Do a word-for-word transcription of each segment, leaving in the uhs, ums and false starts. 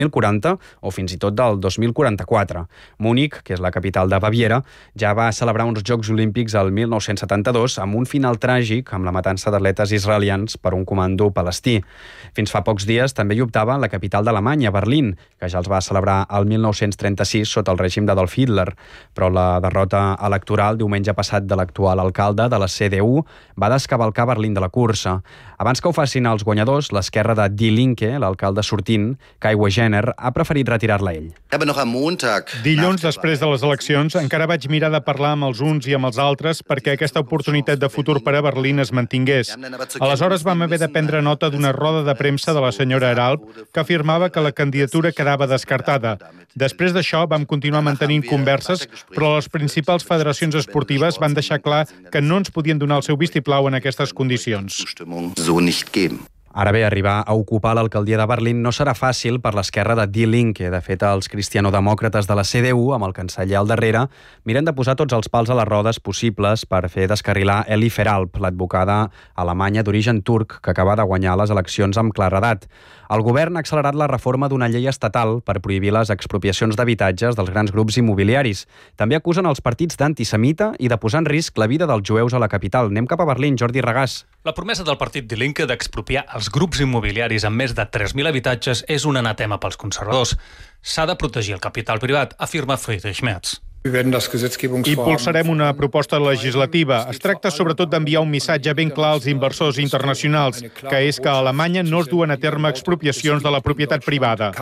mil quaranta o fins i tot del dos mil quaranta-quatre. Múnich, que és la capital de Baviera, ja va celebrar uns Jocs Olímpics el mil nou-cents setanta-dos amb un final tràgic amb la matança d'atletes israelians per un comando palestí. Fins fa pocs dies també hi optava la capital d'Alemanya, Berlín, que ja els va celebrar el mil nou-cents trenta-sis sota el règim d'Adolf Hitler, però la derrota electoral diumenge passat de l'actual alcalde de la C D U va descavalcar Berlín de la cursa. Abans que ho facin els guanyadors, l'esquerra de Die Linke, l'alcalde sortint, Kai Wegener, ha preferit retirar-la ell. Dilluns, després de les eleccions, encara vaig mirar de parlar amb els uns i amb els altres perquè aquesta oportunitat de futur per a Berlín es mantingués. Aleshores vam haver de prendre nota d'una roda de premsa de la senyora Eralp que afirmava que la candidatura quedava descartada. Després d'això vam continuar mantenint converses, però les principals federacions esportives van deixar clar que no ens podien donar el seu vistiplau en aquestes condicions. Ara bé, arribar a ocupar l'alcaldia de Berlín no serà fàcil per l'esquerra de Die Linke. De fet, els cristianodemòcrates de la C D U, amb el canceller al darrere, miren de posar tots els pals a les rodes possibles per fer descarrilar Eli Feralp, l'advocada alemanya d'origen turc que acaba de guanyar les eleccions amb claredat. El govern ha accelerat la reforma d'una llei estatal per prohibir les expropiacions d'habitatges dels grans grups immobiliaris. També acusen els partits d'antisemita i de posar en risc la vida dels jueus a la capital. Anem cap a Berlín, Jordi Regàs. La promesa del partit Die Linke d'expropiar els grups immobiliaris amb més de tres mil habitatges és un anatema pels conservadors. S'ha de protegir el capital privat, afirma Friedrich Merz. Impulsarem una proposta legislativa. Es tracta sobretot d'enviar un missatge ben clar als inversors internacionals, que és que a Alemanya no es duen a terme expropiacions de la propietat privada.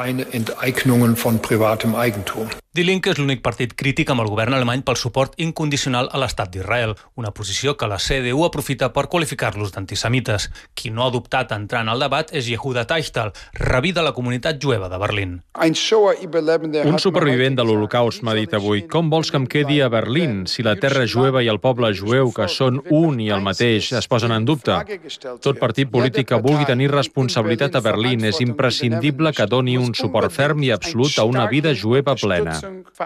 Die Linke és l'únic partit crític amb el govern alemany pel suport incondicional a l'estat d'Israel, una posició que la C D U aprofita per qualificar-los d'antisemites. Qui no ha adoptat entrar en el debat és Yehuda Teichtal, rabí de la comunitat jueva de Berlín. Un supervivent de l'Holocaust m'ha dit avui: com vols que em quedi a Berlín si la terra jueva i el poble jueu, que són un i el mateix, es posen en dubte? Tot partit polític que vulgui tenir responsabilitat a Berlín és imprescindible que doni un suport ferm i absolut a una vida jueva plena.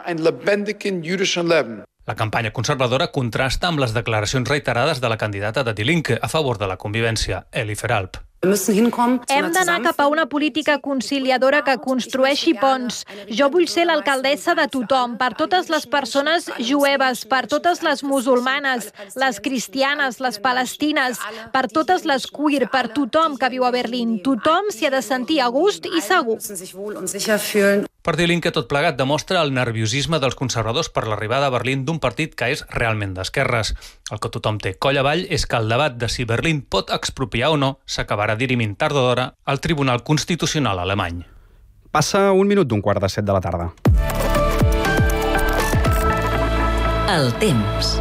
La campanya conservadora contrasta amb les declaracions reiterades de la candidata de Die Linke a favor de la convivència, Eli Feralp. Hem d'anar cap a una política conciliadora que construeixi ponts. Jo vull ser l'alcaldessa de tothom, per totes les persones jueves, per totes les musulmanes, les cristianes, les palestines, per totes les queer, per tothom que viu a Berlín. Tothom s'hi ha de sentir a gust i segur. Per Die Linke, tot plegat demostra el nerviosisme dels conservadors per l'arribada a Berlín d'un partit que és realment d'esquerres. El que tothom té coll avall és que el debat de si Berlín pot expropiar o no s'acabarà dirimint tard o d'hora al Tribunal Constitucional alemany. Passa un minut d'un quart de set de la tarda. El temps.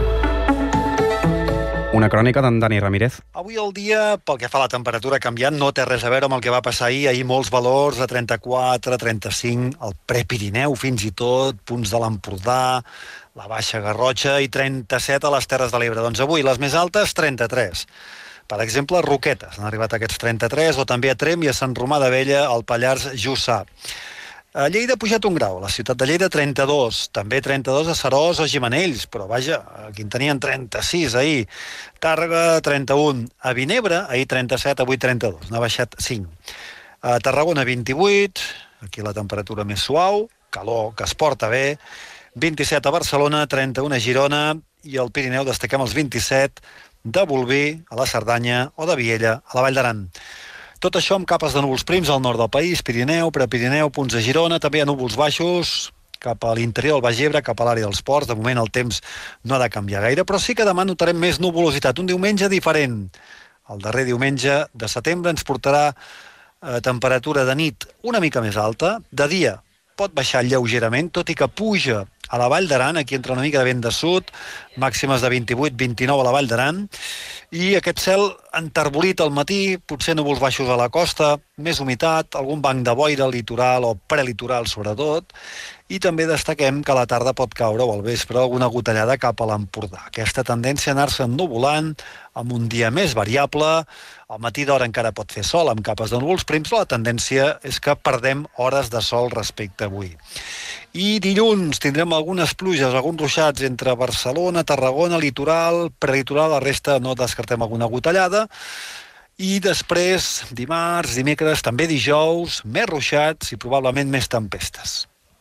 Una crònica d'en Dani Ramírez. Avui el dia, pel que fa a la temperatura canviant, no té res a veure amb el que va passar ahir. Ahir molts valors de trenta-quatre, trenta-cinc, el Prepirineu fins i tot, punts de l'Empordà, la Baixa Garrotxa i trenta-set a les Terres de l'Ebre. Doncs avui les més altes, trenta-tres. Per exemple, a Roquetes han arribat aquests trenta-tres, o també a Tremp i a Sant Romà d'Abella, al Pallars Jussà. A Lleida ha pujat un grau, la ciutat de Lleida trenta-dos, també trenta-dos a Seròs o Gimenells, però vaja, aquí en tenien trenta-sis ahir. Tàrrega trenta-un, a Vinebre ahir trenta-set, avui trenta-dos, n'ha baixat cinc. A Tarragona vint-i-vuit, aquí la temperatura més suau, calor que es porta bé, vint-i-set a Barcelona, trenta-un a Girona i al Pirineu destaquem els vint-i-set de Bolvir, a la Cerdanya, o de Viella, a la Vall d'Aran. Tot això amb capes de núvols prims al nord del país, Pirineu, Prepirineu, punts de Girona, també hi ha núvols baixos cap a l'interior del Baix Ebre, cap a l'àrea dels ports. De moment el temps no ha de canviar gaire, però sí que demà notarem més nuvolositat, un diumenge diferent. El darrer diumenge de setembre ens portarà eh, temperatura de nit una mica més alta, de dia pot baixar lleugerament, tot i que puja a la Vall d'Aran, aquí entra una mica de vent de sud, màximes de vint-i-vuit vint-i-nou a la Vall d'Aran, i aquest cel enterbolit al matí, potser núvols baixos a la costa, més humitat, algun banc de boira al litoral o prelitoral sobretot, i també destaquem que a la tarda pot caure o al vespre alguna gotellada cap a l'Empordà. Aquesta tendència a anar-se ennuvolant amb un dia més variable, al matí d'hora encara pot fer sol amb capes de núvols prims, però la tendència és que perdem hores de sol respecte a avui. I dilluns tindrem algunes pluges, alguns ruixats entre Barcelona, Tarragona, litoral, prelitoral, la resta no descartem alguna gotellada. I després, dimarts, dimecres, també dijous, més ruixats i probablement més tempestes.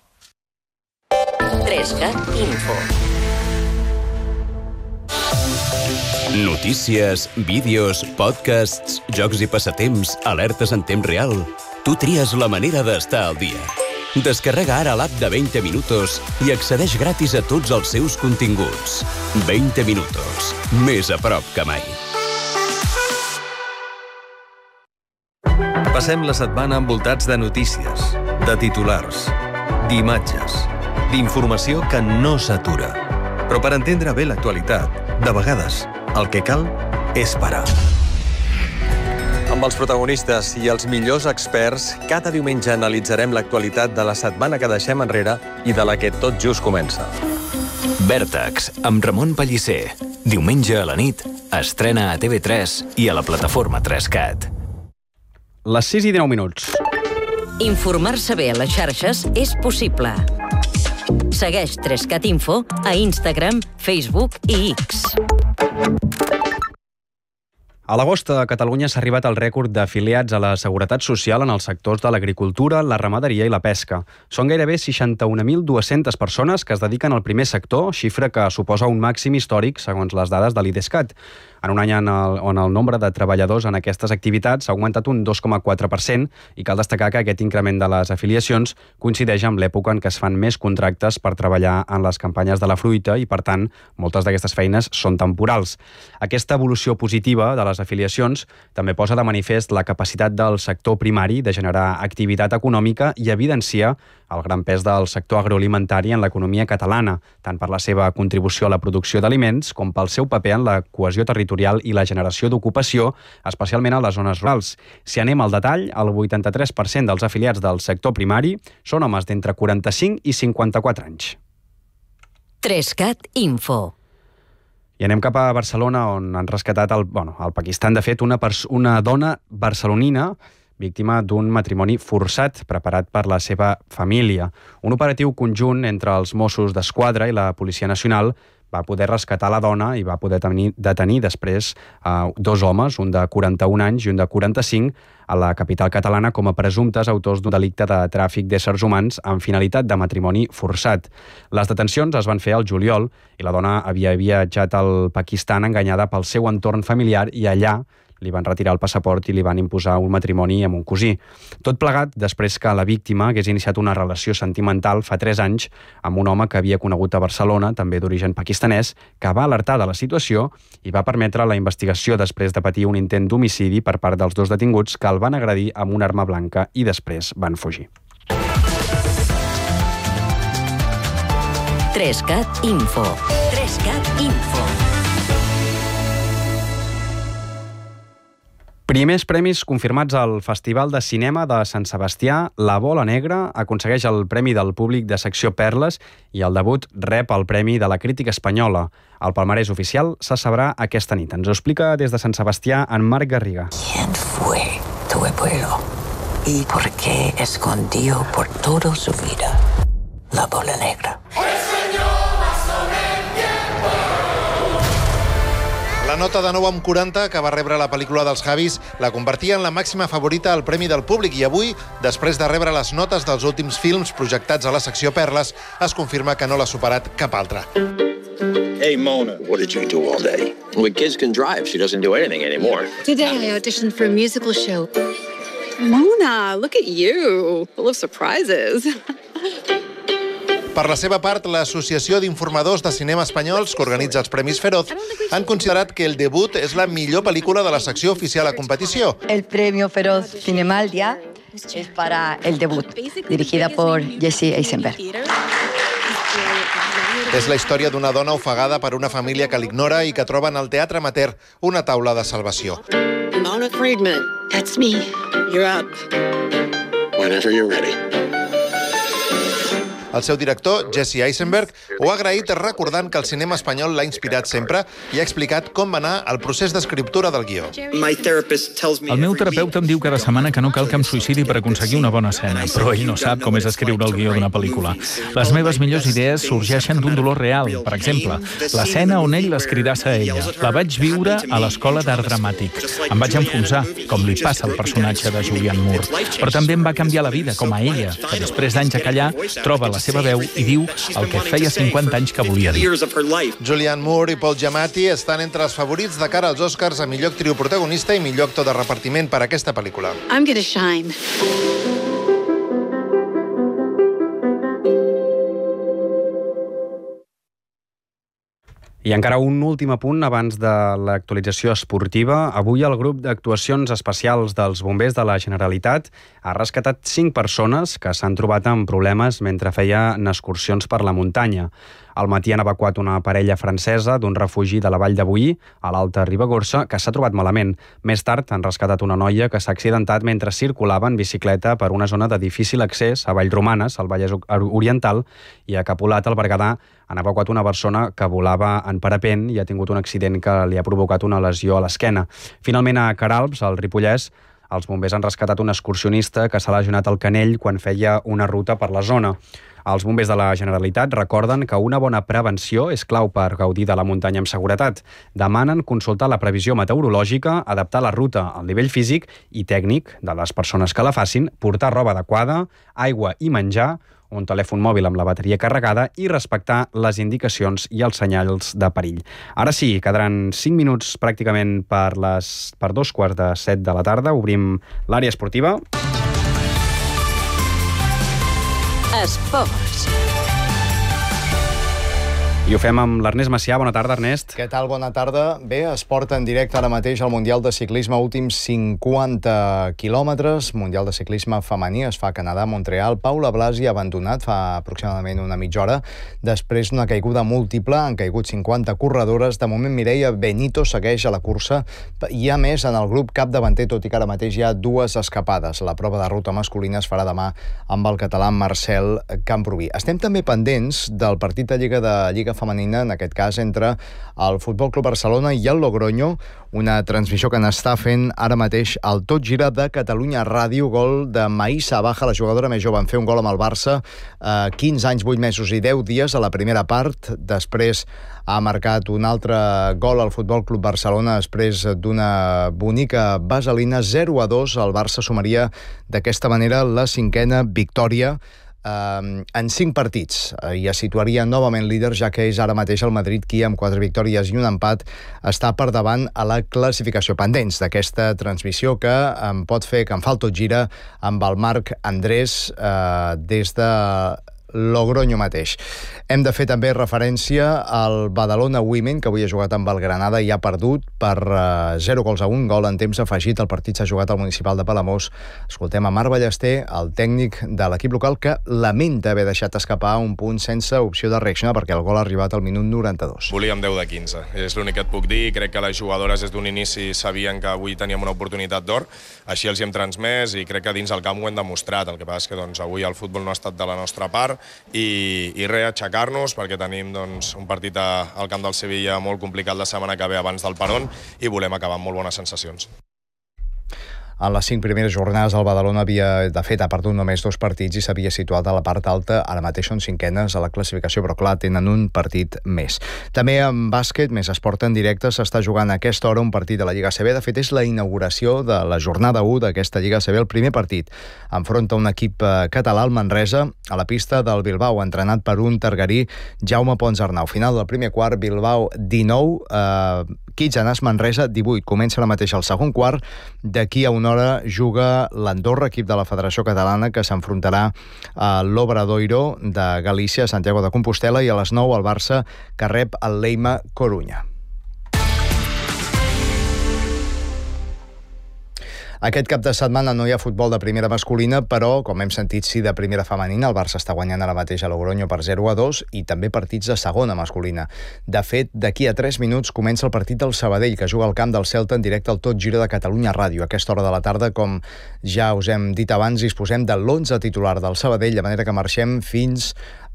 trescat Info. Notícies, vídeos, podcasts, jocs i passatemps, alertes en temps real. Tu tries la manera d'estar al dia. Descarrega ara l'app de veinte minutos i accedeix gratis a tots els seus continguts. veinte minutos, més a prop que mai. Passem la setmana envoltats de notícies, de titulars, d'imatges, d'informació que no s'atura. Però per entendre bé l'actualitat, de vegades, el que cal és parar. Amb els protagonistes i els millors experts, cada diumenge analitzarem l'actualitat de la setmana que deixem enrere i de la que tot just comença. Vèrtex, amb Ramon Pellicer. Diumenge a la nit, estrena a T V tres i a la plataforma trescat. Les sis i dinou minuts. Informar-se bé a les xarxes és possible. Segueix trescat Info a Instagram, Facebook i X. A l'agost a Catalunya s'ha arribat al rècord d'afiliats a la Seguretat Social en els sectors de l'agricultura, la ramaderia i la pesca. Són gairebé seixanta-un mil dues-centes persones que es dediquen al primer sector, xifra que suposa un màxim històric segons les dades de l'IDESCAT. En un any en el, on el nombre de treballadors en aquestes activitats ha augmentat un dos coma quatre per cent i cal destacar que aquest increment de les afiliacions coincideix amb l'època en què es fan més contractes per treballar en les campanyes de la fruita i, per tant, moltes d'aquestes feines són temporals. Aquesta evolució positiva de les afiliacions també posa de manifest la capacitat del sector primari de generar activitat econòmica i evidencia el gran pes del sector agroalimentari en l'economia catalana, tant per la seva contribució a la producció d'aliments com pel seu paper en la cohesió territorial i la generació d'ocupació, especialment a les zones rurals. Si anem al detall, el vuitanta-tres per cent dels afiliats del sector primari són homes d'entre quaranta-cinc i cinquanta-quatre anys. trescat Info. I anem cap a Barcelona, on han rescatat el, bueno, el Pakistan, de fet, una, una dona barcelonina víctima d'un matrimoni forçat preparat per la seva família. Un operatiu conjunt entre els Mossos d'Esquadra i la Policia Nacional va poder rescatar la dona i va poder tenir, detenir després eh, dos homes, un de quaranta-un anys i un de quaranta-cinc, a la capital catalana com a presumptes autors d'un delicte de tràfic d'éssers humans amb finalitat de matrimoni forçat. Les detencions es van fer al juliol i la dona havia viatjat al Pakistan enganyada pel seu entorn familiar i allà li van retirar el passaport i li van imposar un matrimoni amb un cosí. Tot plegat després que la víctima hagués iniciat una relació sentimental fa tres anys amb un home que havia conegut a Barcelona, també d'origen pakistanès, que va alertar de la situació i va permetre la investigació després de patir un intent d'homicidi per part dels dos detinguts que el van agredir amb una arma blanca i després van fugir. trescat Info. trescat Info. Primers premis confirmats al Festival de Cinema de Sant Sebastià. La Bola Negra aconsegueix el Premi del Públic de secció Perles i el debut rep el Premi de la Crítica Espanyola. El palmarès oficial se sabrà aquesta nit. Ens ho explica des de Sant Sebastià en Marc Garriga. ¿Quién fue tu abuelo? ¿Y por qué escondió por toda su vida la bola negra? La nota de nou amb quaranta que va rebre la pel·lícula dels Javis la convertia en la màxima favorita al Premi del Públic i avui, després de rebre les notes dels últims films projectats a la secció Perles, es confirma que no l'ha superat cap altre. Hey, Mona, what did you do all day? When kids can drive, she doesn't do anything anymore. Today I auditioned for a musical show. Mona, look at you, full of surprises. Per la seva part, l'Associació d'Informadors de Cinema Espanyols, que organitza els Premis Feroz, han considerat que El debut és la millor pel·lícula de la secció oficial a competició. El Premio Feroz Cinemaldia es para El debut, dirigida por Jesse Eisenberg. És la història d'una dona ofegada per una família que l'ignora i que troba en el teatre amateur una taula de salvació. Mona Friedman, that's me. You're up. Whenever you're ready. El seu director, Jesse Eisenberg, ho ha agraït recordant que el cinema espanyol l'ha inspirat sempre i ha explicat com va anar el procés d'escriptura del guió. El meu terapeuta em diu cada setmana que no cal que em suïcidi per aconseguir una bona escena, però ell no sap com és escriure el guió d'una pel·lícula. Les meves millors idees sorgeixen d'un dolor real. Per exemple, l'escena on ell l'escridassa a ella. La vaig viure a l'escola d'art dramàtic. Em vaig enfonsar, com li passa al personatge de Julianne Moore. Però també em va canviar la vida, com a ella, que després d'anys a callar troba la seva veu i diu el que feia cinquanta anys que volia dir. Julianne Moore i Paul Giamatti estan entre els favorits de cara als Oscars a millor actriu protagonista i millor actor de repartiment per a aquesta pel·lícula. I'm gonna shine. I encara un últim apunt abans de l'actualització esportiva. Avui el grup d'actuacions especials dels bombers de la Generalitat ha rescatat cinc persones que s'han trobat amb problemes mentre feien excursions per la muntanya. Al matí han evacuat una parella francesa d'un refugi de la Vall de Boí, a l'Alta Ribagorça, que s'ha trobat malament. Més tard han rescatat una noia que s'ha accidentat mentre circulava en bicicleta per una zona de difícil accés a Vallromanes, al Vallès Oriental, i a Capolat, al Berguedà, han evacuat una persona que volava en parapent i ha tingut un accident que li ha provocat una lesió a l'esquena. Finalment, a Queralbs, al Ripollès, els bombers han rescatat un excursionista que s'ha lesionat al canell quan feia una ruta per la zona. Els bombers de la Generalitat recorden que una bona prevenció és clau per gaudir de la muntanya amb seguretat. Demanen consultar la previsió meteorològica, adaptar la ruta al nivell físic i tècnic de les persones que la facin, portar roba adequada, aigua i menjar, un telèfon mòbil amb la bateria carregada i respectar les indicacions i els senyals de perill. Ara sí, quedaran cinc minuts pràcticament per, les, per dos quarts de set de la tarda. Obrim l'àrea esportiva. Esports. I ho fem amb l'Ernest Macià. Bona tarda, Ernest. Què tal? Bona tarda. Bé, esport en directe ara mateix al Mundial de Ciclisme, últims cinquanta quilòmetres. Mundial de Ciclisme femení es fa a Canadà, Montreal. Paula Blasi ha abandonat fa aproximadament una mitja hora després d'una caiguda múltiple. Han caigut cinquanta corredores. De moment, Mireia Benito segueix a la cursa. Hi ha més en el grup capdavanter, tot i que ara mateix hi ha dues escapades. La prova de ruta masculina es farà demà amb el català Marcel Camprubí. Estem també pendents del partit de Lliga de Lliga femenina, en aquest cas entre el Futbol Club Barcelona i el Logroño, una transmissió que n'està fent ara mateix el Tot Gira de Catalunya Ràdio. Gol de Maïssa Baja, la jugadora més jove, en fer un gol amb el Barça, eh, quinze anys, vuit mesos i deu dies a la primera part. Després ha marcat un altre gol al Futbol Club Barcelona després d'una bonica vaselina. Zero a dos, el Barça sumaria d'aquesta manera la cinquena victòria Uh, en cinc partits, uh, i es situaria novament líder, ja que és ara mateix el Madrid qui, amb quatre victòries i un empat, està per davant a la classificació. Pendents d'aquesta transmissió que em pot fer que em fa el Tot Gira amb el Marc Andrés uh, des de Logroño mateix. Hem de fer també referència al Badalona Women, que avui ha jugat amb el Granada i ha perdut per uh, zero gols a un, gol en temps afegit. El partit s'ha jugat al Municipal de Palamós. Escoltem a Marc Ballester, el tècnic de l'equip local, que lamenta haver deixat escapar un punt sense opció de reaccionar, perquè el gol ha arribat al minut noranta-dos. Volíem deu de quinze, és l'únic que et puc dir. Crec que les jugadores des d'un inici sabien que avui teníem una oportunitat d'or, així els hi hem transmès i crec que dins el camp ho hem demostrat. El que passa és que doncs, avui el futbol no ha estat de la nostra part i, i res, aixecar-nos, perquè tenim doncs, un partit a, al camp del Sevilla molt complicat la setmana que ve abans del Perón i volem acabar amb molt bones sensacions. En les cinc primeres jornades el Badalona havia, de fet, ha perdut només dos partits i s'havia situat a la part alta. Ara mateix són cinquenes a la classificació, però clar, tenen un partit més. També en bàsquet, més esport en directe, s'està jugant a aquesta hora un partit de la Lliga A C B. De fet, és la inauguració de la jornada u d'aquesta Lliga A C B. El primer partit enfronta un equip català, el Manresa, a la pista del Bilbao, entrenat per un targarí, Jaume Ponsarnau. Final del primer quart, Bilbao dinou, eh, Quitxanas Manresa divuit. Comença ara mateix el segon quart. D'aquí a una hora juga l'Andorra, equip de la Federació Catalana, que s'enfrontarà a l'Obradoiro de Galícia, Santiago de Compostela, i a les nou el Barça, que rep el Leima Corunya. Aquest cap de setmana no hi ha futbol de primera masculina, però, com hem sentit, sí de primera femenina. El Barça està guanyant ara mateix a Logroño per zero a dos i també partits de segona masculina. De fet, d'aquí a tres minuts comença el partit del Sabadell, que juga al camp del Celta en directe al Tot Gira de Catalunya Ràdio. A aquesta hora de la tarda, com ja us hem dit abans, disposem de l'onze titular del Sabadell, de manera que marxem fins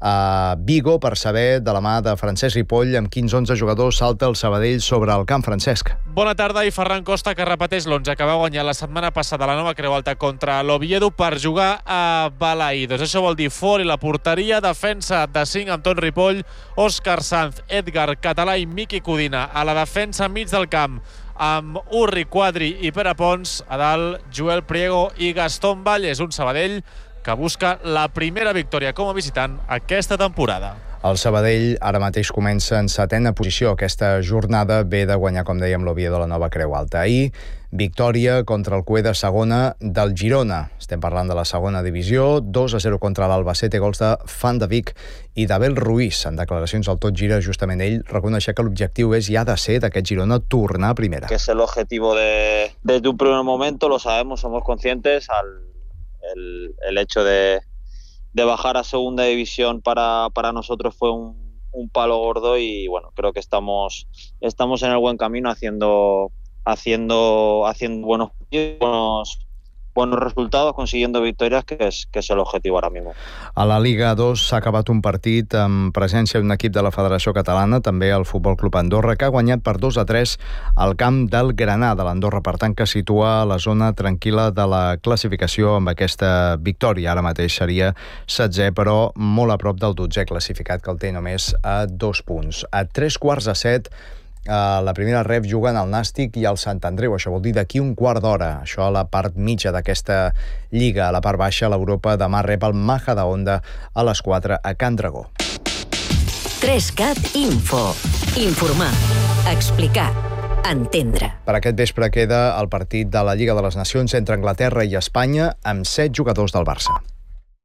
a Vigo per saber, de la mà de Francesc Ripoll, amb quins onze jugadors salta el Sabadell sobre el camp. Francesc. Bona tarda, i Ferran Costa, que repeteix l'onze que va guanyar la setmana passada la Nova Creu Alta contra l'Oviedo per jugar a Balaïdos. Això vol dir fora i la porteria, defensa de cinc amb Ton Ripoll, Òscar Sanz, Edgar Català i Miqui Codina. A la defensa mig del camp, amb Urri Quadri i Pere Pons, a dalt Joel Priego i Gastón Valles, un Sabadell que busca la primera victòria com a visitant aquesta temporada. El Sabadell ara mateix comença en setena posició. Aquesta jornada ve de guanyar, com dèiem, l'Oviedo de la Nova Creu Alta. Ahir, victòria contra el Cué de segona del Girona. Estem parlant de la segona divisió. dos a zero contra l'Albacete, gols de Fan de Vic i d'Abel Ruiz. En declaracions al Tot Gira, justament ell reconeixia que l'objectiu és i ha de ser d'aquest Girona tornar a primera. Que es el objetivo de, desde un primer momento, lo sabemos, somos conscientes. Al, el, el hecho de de bajar a segunda división para, para nosotros fue un, un palo gordo y bueno, creo que estamos, estamos en el buen camino haciendo, haciendo, haciendo buenos, buenos, buenos resultados, consiguiendo victorias, que és, que és l'objectiu ara mismo. A la Liga dos s'ha acabat un partit amb presència d'un equip de la Federació Catalana, també el Futbol Club Andorra, que ha guanyat per dos a tres al camp del Granada, l'Andorra, per tant, que situa a la zona tranquil·la de la classificació amb aquesta victòria. Ara mateix seria setzè, però molt a prop del dotzè classificat, que el té només a dos punts. A tres quarts de set, Uh, la primera ref juguen el Nàstic i el Sant Andreu. Això vol dir d'aquí un quart d'hora. Això a la part mitja d'aquesta lliga. A la part baixa, l'Europa demà rep el Majadahonda a les quatre a Can Dragó. tres cat Info. Informar, explicar, entendre. Per aquest vespre queda el partit de la Lliga de les Nacions entre Anglaterra i Espanya amb set jugadors del Barça.